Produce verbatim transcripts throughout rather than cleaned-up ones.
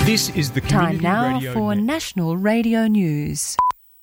This is the Community Time now Radio for Net. National Radio News.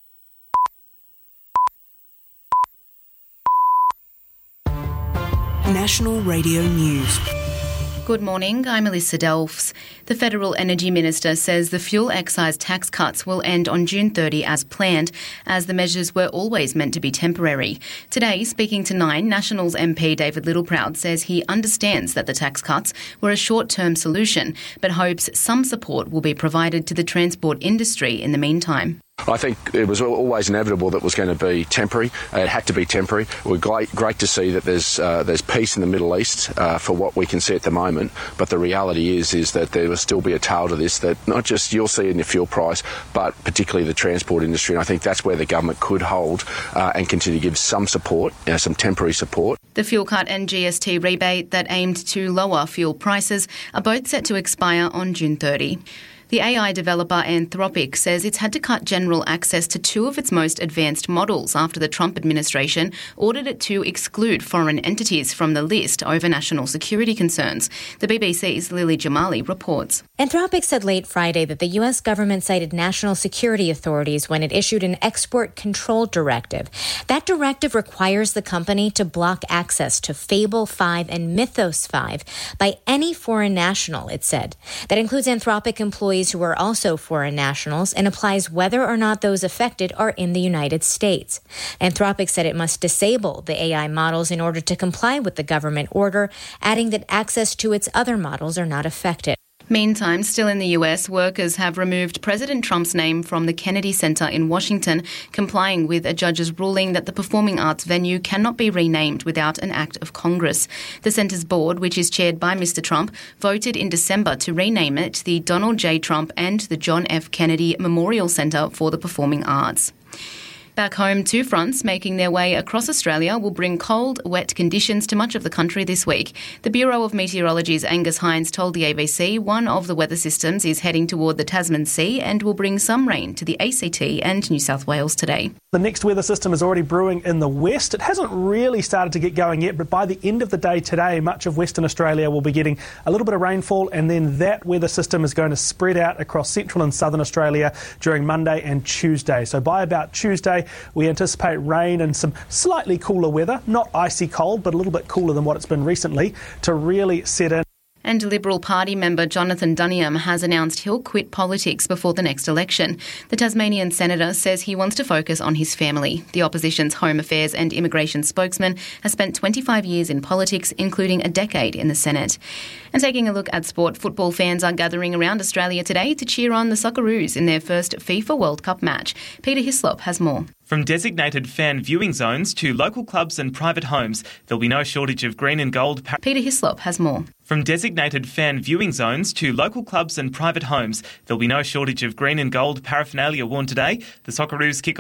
National Radio News. Good morning, I'm Melissa Delfs. The Federal Energy Minister says the fuel excise tax cuts will end on June thirtieth as planned, as the measures were always meant to be temporary. Today, speaking to Nine, Nationals M P David Littleproud says he understands that the tax cuts were a short-term solution, but hopes some support will be provided to the transport industry in the meantime. I think it was always inevitable that it was going to be temporary. It had to be temporary. We're great, great to see that there's uh, there's peace in the Middle East uh, for what we can see at the moment. But the reality is is that there will still be a tail to this. That not just you'll see in the fuel price, but particularly the transport industry. And I think that's where the government could hold uh, and continue to give some support, you know, some temporary support. The fuel cut and G S T rebate that aimed to lower fuel prices are both set to expire on June thirtieth. The A I developer Anthropic says it's had to cut general access to two of its most advanced models after the Trump administration ordered it to exclude foreign entities from the list over national security concerns. The B B C's Lily Jamali reports. Anthropic said late Friday that the U S government cited national security authorities when it issued an export control directive. That directive requires the company to block access to Fable five and Mythos five by any foreign national, it said. That includes Anthropic employees who are also foreign nationals and applies whether or not those affected are in the United States. Anthropic said it must disable the A I models in order to comply with the government order, adding that access to its other models are not affected. Meantime, still in the U S, workers have removed President Trump's name from the Kennedy Center in Washington, complying with a judge's ruling that the performing arts venue cannot be renamed without an act of Congress. The center's board, which is chaired by Mister Trump, voted in December to rename it the Donald J. Trump and the John F. Kennedy Memorial Center for the Performing Arts. Back home, two fronts making their way across Australia will bring cold, wet conditions to much of the country this week. The Bureau of Meteorology's Angus Hines told the A B C one of the weather systems is heading toward the Tasman Sea and will bring some rain to the A C T and New South Wales today. The next weather system is already brewing in the west. It hasn't really started to get going yet, but by the end of the day today, much of Western Australia will be getting a little bit of rainfall, and then that weather system is going to spread out across central and southern Australia during Monday and Tuesday. So by about Tuesday, we anticipate rain and some slightly cooler weather, not icy cold, but a little bit cooler than what it's been recently, to really set in. And Liberal Party member Jonathan Duniam has announced he'll quit politics before the next election. The Tasmanian senator says he wants to focus on his family. The opposition's Home Affairs and Immigration spokesman has spent twenty-five years in politics, including a decade in the Senate. And taking a look at sport, football fans are gathering around Australia today to cheer on the Socceroos in their first FIFA World Cup match. Peter Hislop has more. From designated fan viewing zones to local clubs and private homes, there'll be no shortage of green and gold. Par- Peter Hislop has more. From designated fan viewing zones to local clubs and private homes, there'll be no shortage of green and gold paraphernalia worn today. The Socceroos kick